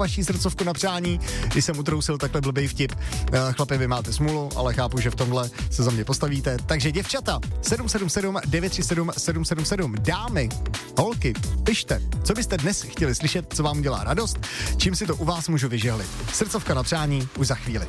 vaší srdcovku na přání, když jsem utrousil takhle blbej vtip. Chlapi, vy máte smůlu, ale chápu, že v tomhle se za mě postavíte. Takže děvčata, 777 937 777. Dámy, holky, pište, co byste dnes chtěli slyšet, co vám dělá radost, čím si to u vás můžu vyžehlit. Srdcovka na přání už za chvíli.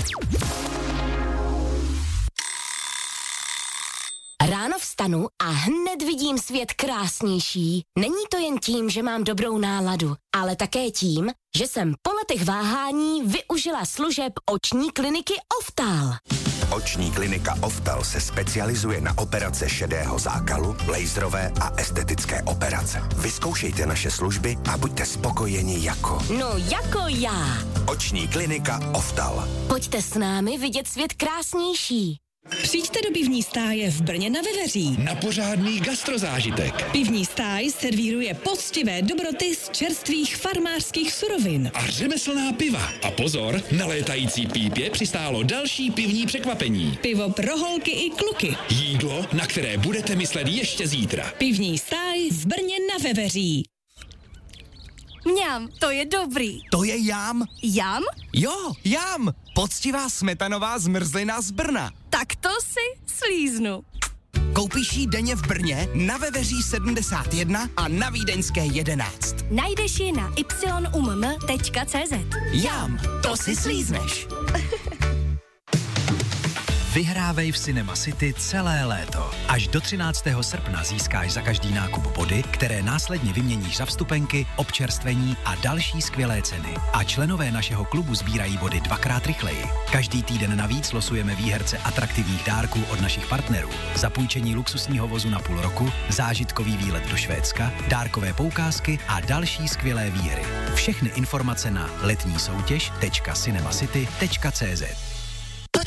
Ráno vstanu a hned vidím svět krásnější. Není to jen tím, že mám dobrou náladu, ale také tím, že jsem po letech váhání využila služeb oční kliniky Oftal. Oční klinika Oftal se specializuje na operace šedého zákalu, laserové a estetické operace. Vyzkoušejte naše služby a buďte spokojeni jako... No jako já. Oční klinika Oftal. Pojďte s námi vidět svět krásnější. Přijďte do pivní stáje v Brně na Veveří. Na pořádný gastrozážitek. Pivní stáj servíruje poctivé dobroty z čerstvých farmářských surovin. A řemeslná piva. A pozor, na létající pípě přistálo další pivní překvapení. Pivo pro holky i kluky. Jídlo, na které budete myslet ještě zítra. Pivní stáj v Brně na Veveří. Mňam, to je dobrý. To je jam. Jam? Jo, jam. Poctivá smetanová zmrzlina z Brna. Tak to si slíznu. Koupíš ji denně v Brně, na Veveří 71 a na Vídeňské 11. Najdeš ji na yumm.cz. Jam, to si slízneš. Vyhrávej v Cinema City celé léto. Až do 13. srpna získáš za každý nákup body, které následně vyměníš za vstupenky, občerstvení a další skvělé ceny. A členové našeho klubu sbírají body 2x rychleji. Každý týden navíc losujeme výherce atraktivních dárků od našich partnerů. Zapůjčení luxusního vozu na půl roku, zážitkový výlet do Švédska, dárkové poukázky a další skvělé výhry. Všechny informace na letnísoutěž.cinemacity.cz.